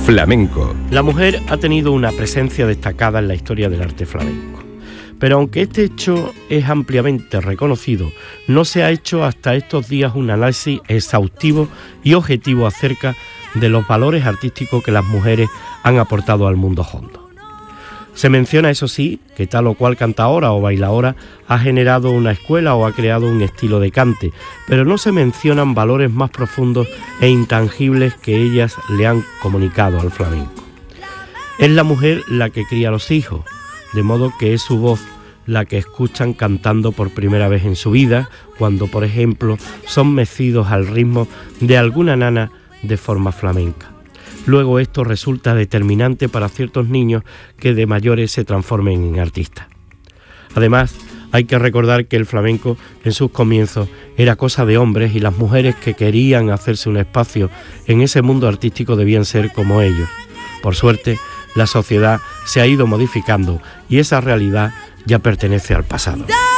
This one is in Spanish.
Flamenco. La mujer ha tenido una presencia destacada en la historia del arte flamenco. Pero aunque este hecho es ampliamente reconocido, no se ha hecho hasta estos días un análisis exhaustivo y objetivo acerca de los valores artísticos que las mujeres han aportado al mundo hondo. Se menciona, eso sí, que tal o cual cantaora o bailaora ha generado una escuela o ha creado un estilo de cante, pero no se mencionan valores más profundos e intangibles que ellas le han comunicado al flamenco. Es la mujer la que cría a los hijos, de modo que es su voz la que escuchan cantando por primera vez en su vida, cuando, por ejemplo, son mecidos al ritmo de alguna nana de forma flamenca. Luego esto resulta determinante para ciertos niños que de mayores se transformen en artistas. Además, hay que recordar que el flamenco en sus comienzos era cosa de hombres y las mujeres que querían hacerse un espacio en ese mundo artístico debían ser como ellos. Por suerte, la sociedad se ha ido modificando y esa realidad ya pertenece al pasado.